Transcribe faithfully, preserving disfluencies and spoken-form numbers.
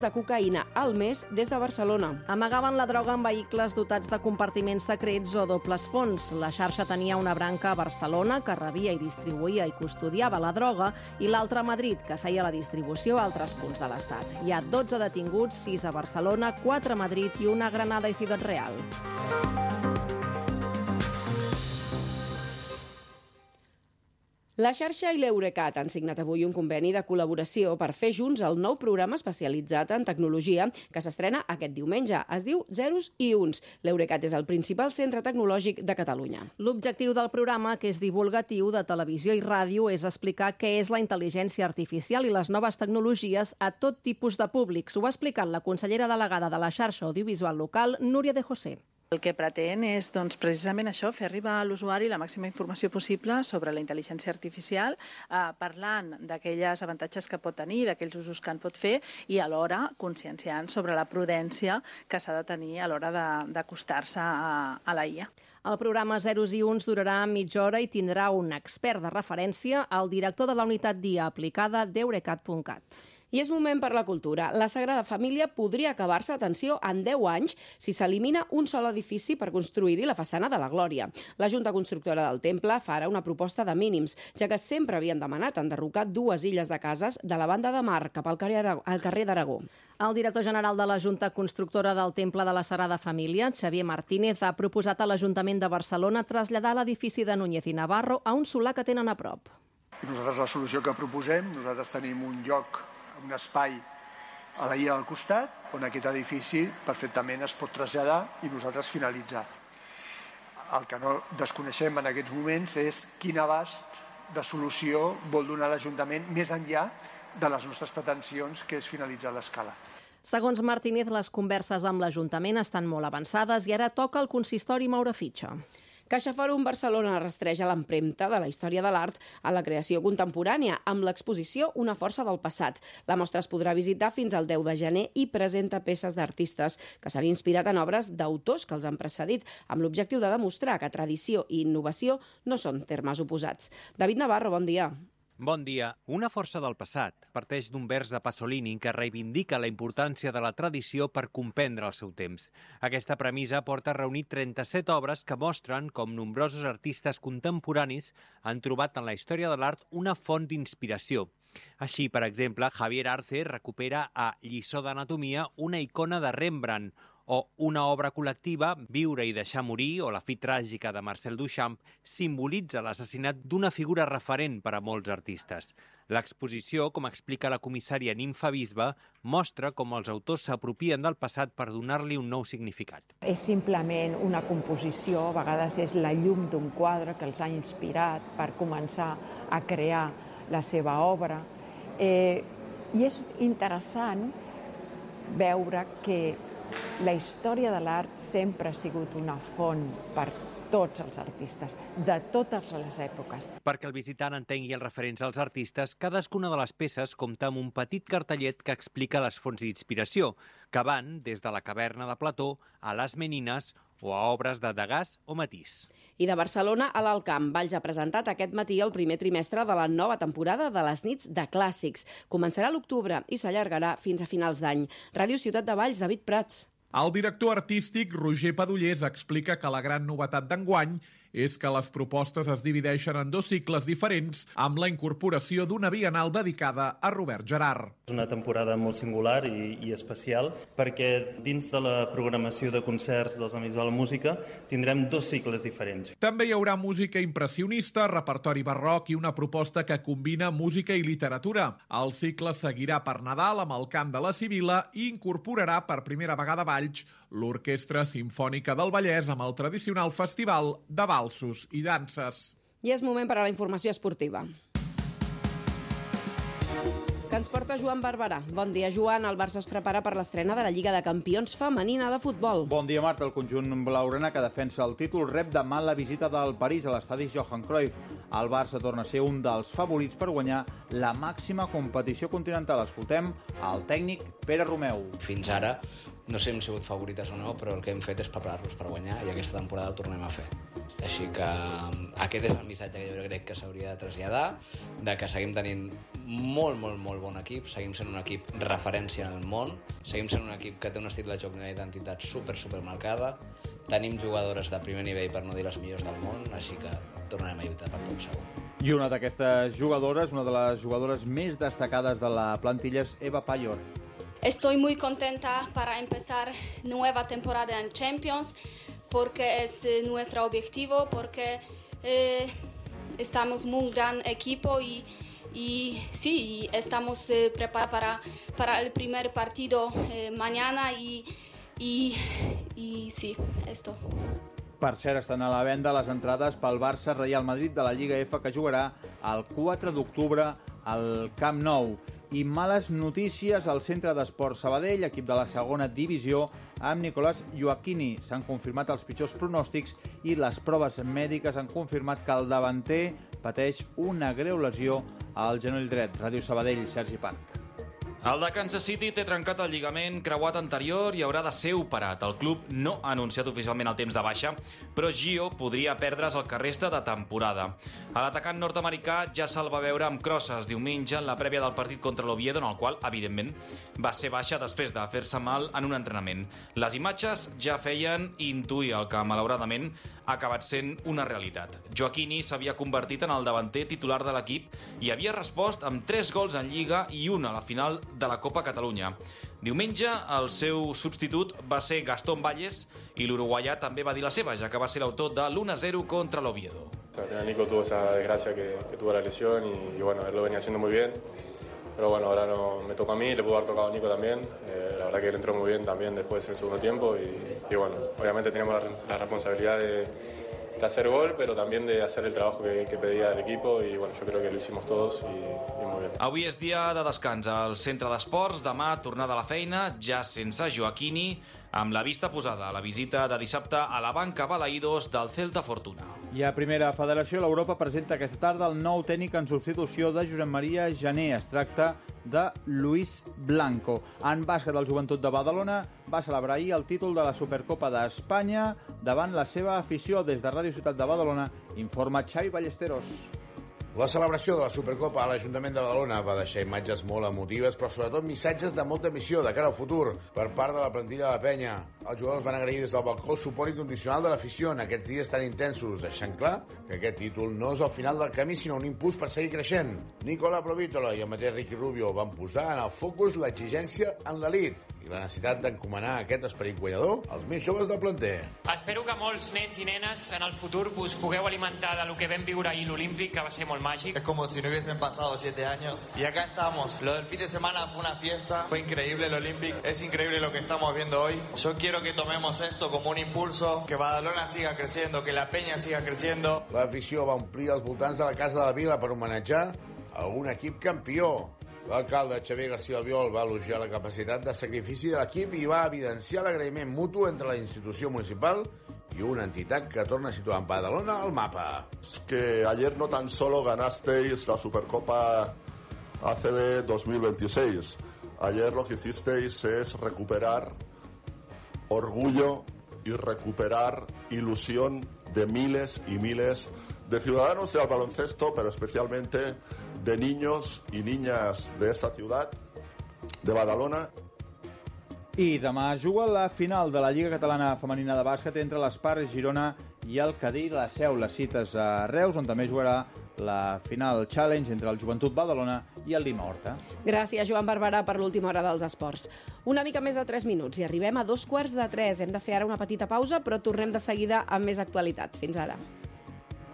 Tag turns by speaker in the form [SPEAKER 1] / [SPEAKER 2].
[SPEAKER 1] de cocaïna al mes des de Barcelona.
[SPEAKER 2] Amagaven la droga en vehicles dotats de compartiments secrets o dobles fons. La xarxa tenia una branca a Barcelona que rebia i distribuïa i custodiava la droga i l'altra a Madrid, que feia la distribució a altres punts de l'Estat. Hi ha dotze detinguts, sis a Barcelona, quatre a Madrid i una a Granada i Ciutat Real.
[SPEAKER 1] La xarxa i l'Eurecat han signat avui un conveni de col·laboració per fer junts el nou programa especialitzat en tecnologia que s'estrena aquest diumenge. Es diu Zeros i Uns. L'Eurecat és el principal centre tecnològic de Catalunya.
[SPEAKER 2] L'objectiu del programa, que és divulgatiu de televisió i ràdio, és explicar què és la intel·ligència artificial i les noves tecnologies a tot tipus de públics. Ho ha explicat la consellera delegada de la xarxa audiovisual local, Núria de José.
[SPEAKER 3] El que pretén és doncs, precisament això, fer arribar a l'usuari la màxima informació possible sobre la intel·ligència artificial, eh, parlant d'aquells avantatges que pot tenir, d'aquells usos que en pot fer i alhora conscienciant sobre la prudència que s'ha de tenir a l'hora d'acostar-se a, a la I A.
[SPEAKER 2] El programa Zeros i Uns durarà mitja hora i tindrà un expert de referència, el director de la unitat d'I A aplicada d'Eurecat punt cat.
[SPEAKER 1] I és moment per la cultura. La Sagrada Família podria acabar-se, atenció, en deu anys si s'elimina un sol edifici per construir-hi la façana de la Glòria. La Junta Constructora del Temple fa ara una proposta de mínims, ja que sempre havien demanat enderrocar dues illes de cases de la banda de mar cap al carrer d'Aragó.
[SPEAKER 2] El director general de la Junta Constructora del Temple de la Sagrada Família, Xavier Martínez, ha proposat a l'Ajuntament de Barcelona traslladar l'edifici de Núñez i Navarro a un solar que tenen a prop.
[SPEAKER 4] Nosaltres la solució que proposem, nosaltres tenim un lloc, un espai a la illa del costat on aquest edifici perfectament es pot traslladar i nosaltres finalitzar. El que no desconeixem en aquests moments és quin abast de solució vol donar l'Ajuntament més enllà de les nostres pretensions, que és finalitzar l'escala.
[SPEAKER 2] Segons Martínez, les converses amb l'Ajuntament estan molt avançades i ara toca al consistori moure fitxa.
[SPEAKER 1] CaixaForum Barcelona rastreja l'empremta de la història de l'art a la creació contemporània amb l'exposició Una força del passat. La mostra es podrà visitar fins al deu de gener i presenta peces d'artistes que s'han inspirat en obres d'autors que els han precedit, amb l'objectiu de demostrar que tradició i innovació no són termes oposats. David Navarro, bon dia.
[SPEAKER 5] Bon dia. Una força del passat parteix d'un vers de Pasolini que reivindica la importància de la tradició per comprendre el seu temps. Aquesta premissa porta a reunir trenta-set obres que mostren com nombrosos artistes contemporanis han trobat en la història de l'art una font d'inspiració. Així, per exemple, Javier Arce recupera a Lliçó d'Anatomia una icona de Rembrandt, o una obra col·lectiva, Viure i deixar morir, o La fi tràgica de Marcel Duchamp, simbolitza l'assassinat d'una figura referent per a molts artistes. L'exposició, com explica la comissària Nimfa Bisbe, mostra com els autors s'apropien del passat per donar-li un nou significat.
[SPEAKER 6] És simplement una composició, a vegades és la llum d'un quadre que els ha inspirat per començar a crear la seva obra. Eh, I és interessant veure que la història de l'art sempre ha sigut una font per tots els artistes, de totes les èpoques.
[SPEAKER 5] Perquè el visitant entengui els referents als artistes, cadascuna de les peces compta amb un petit cartellet que explica les fonts d'inspiració, que van des de la caverna de Plató a les Menines o a obres de Degas o Matís.
[SPEAKER 1] I de Barcelona a l'Alt Camp, Valls ha presentat aquest matí el primer trimestre de la nova temporada de les nits de clàssics. Començarà a l'octubre i s'allargarà fins a finals d'any. Ràdio Ciutat de Valls, David Prats.
[SPEAKER 7] El director artístic Roger Padullers explica que la gran novetat d'enguany és que les propostes es divideixen en dos cicles diferents amb la incorporació d'una bienal dedicada a Robert Gerhard.
[SPEAKER 8] És una temporada molt singular i, i especial perquè dins de la programació de concerts dels Amics de la Música tindrem dos cicles diferents.
[SPEAKER 7] També hi haurà música impressionista, repertori barroc i una proposta que combina música i literatura. El cicle seguirà per Nadal amb el cant de la Sibila i incorporarà per primera vegada a Valls l'Orquestra Simfònica del Vallès amb el tradicional festival de valsos i danses.
[SPEAKER 1] I és moment per a la informació esportiva, que ens porta Joan Barberà. Bon dia, Joan. El Barça es prepara per l'estrena de la Lliga de Campions femenina de futbol.
[SPEAKER 9] Bon dia, Marta. El conjunt blaugrana que defensa el títol rep demà la visita del París a l'estadi Johan Cruyff. El Barça torna a ser un dels favorits per guanyar la màxima competició continental. Escoltem el tècnic Pere Romeu.
[SPEAKER 10] Fins ara no sé si hem sigut favorites o no, però el que hem fet és preparar-nos per guanyar i aquesta temporada ho tornem a fer. Així que aquest és el missatge que jo crec que s'hauria de traslladar, de que seguim tenint molt, molt, molt bon equip, seguim sent un equip referència en el món, seguim sent un equip que té un estil de joc i una identitat super, super marcada, tenim jugadores de primer nivell, per no dir les millors del món, així que tornarem a lluitar per tot segur.
[SPEAKER 9] I una d'aquestes jugadores, una de les jugadores més destacades de la plantilla és Eva Payor.
[SPEAKER 11] Estoy muy contenta para empezar nueva temporada en Champions porque es eh, nuestro objetivo, porque eh, estamos muy gran equipo y, y sí, estamos eh, preparados para, para el primer partido eh, mañana y, y, y sí, esto.
[SPEAKER 9] Per cert, estan a la venda les entrades pel Barça-Real Madrid de la Lliga F, que jugarà el quatre d'octubre al Camp Nou. I males notícies al Centre d'Esports Sabadell, equip de la segona divisió, amb Nicolás Joaquini. S'han confirmat els pitjors pronòstics i les proves mèdiques han confirmat que el davanter pateix una greu lesió al genoll dret. Ràdio Sabadell, Sergi Parc.
[SPEAKER 12] El de Kansas City té trencat el lligament creuat anterior i haurà de ser operat. El club no ha anunciat oficialment el temps de baixa, però Gio podria perdre's el que resta de temporada. A l'atacant nord-americà ja se'l va veure amb crosses diumenge en la prèvia del partit contra l'Oviedo, en el qual, evidentment, va ser baixa després de fer-se mal en un entrenament. Les imatges ja feien intuir el que, malauradament, ha acabat sent una realitat. Joaquini s'havia convertit en el davanter titular de l'equip i havia respost amb tres gols en Lliga i un a la final de la Copa Catalunya. Diumenge, el seu substitut va ser Gastón Valles i l'uruguaià també va dir la seva, ja que va ser l'autor de l'uno a cero contra l'Oviedo.
[SPEAKER 13] Nico tuvo esa desgracia que, que tuvo la lesión y, y bueno, él lo venía haciendo muy bien. Pero bueno, ahora no, me tocó a mí, le pudo haber tocado a Nico también. Eh, la verdad que él entró muy bien también después en el segundo tiempo y, y bueno, obviamente teníamos la, la responsabilidad de, de hacer gol, pero también de hacer el trabajo que, que pedía el equipo y bueno, yo creo que lo hicimos todos y, y muy bien.
[SPEAKER 12] Avui és dia de descans al Centre d'Esports, demà tornada a la feina, ja sense Joaquini, amb la vista posada a la visita de dissabte a la banca Balaïdos del Celta Fortuna.
[SPEAKER 9] I a Primera Federació, l'Europa presenta aquesta tarda el nou tècnic en substitució de Josep Maria Jané. Es tracta de Luis Blanco. En bàsquet, el Joventut de Badalona va celebrar ahir el títol de la Supercopa d'Espanya davant la seva afició. Des de Ràdio Ciutat de Badalona informa Xavi Ballesteros.
[SPEAKER 14] La celebració de la Supercopa a l'Ajuntament de Badalona va deixar imatges molt emotives, però sobretot missatges de molta missió de cara al futur per part de la plantilla de la penya. Els jugadors van agrair des del balcó el suport incondicional de l'afició en aquests dies tan intensos, deixant clar que aquest títol no és el final del camí, sinó un impuls per seguir creixent. Nicola Provítola i el mateix Ricky Rubio van posar en el focus l'exigència en l'elit i la necessitat d'encomanar aquest esperit guanyador als més joves del planter.
[SPEAKER 15] Espero que molts nens i nenes en el futur us pugueu alimentar de lo que vam viure ahir l'Olímpic, que va ser molt mágico.
[SPEAKER 16] Es como si no hubiesen pasado siete años. Y acá estamos. Lo del fin de semana fue una fiesta. Fue increíble el Olympic. Es increíble lo que estamos viendo hoy. Yo quiero que tomemos esto como un impulso. Que Badalona siga creciendo. Que la Peña siga creciendo.
[SPEAKER 14] L'afició va omplir els voltants de la Casa de la Vila per homenatjar a un equip campió. L'alcalde Xavier García Albiol va elogiar la capacitat de sacrifici de l'equip i va evidenciar l'agraïment mutu entre la institució municipal y una entidad que torna a situar en Badalona al mapa.
[SPEAKER 17] Que ayer no tan solo ganasteis la Supercopa A C B dos mil veintiséis, ayer lo que hicisteis es recuperar orgullo y recuperar ilusión de miles y miles de ciudadanos del baloncesto, pero especialmente de niños y niñas de esta ciudad, de Badalona.
[SPEAKER 9] I demà juga la final de la Lliga Catalana Femenina de Bàsquet entre l'Espar Girona i el Cadí la Seu. Les cites a Reus, on també jugarà la final challenge entre el Joventut Badalona i el Lima Horta.
[SPEAKER 1] Gràcies, Joan Barberà, per l'última hora dels esports. Una mica més de tres minuts i arribem a dos quarts de tres. Hem de fer ara una petita pausa, però tornem de seguida amb més actualitat. Fins ara.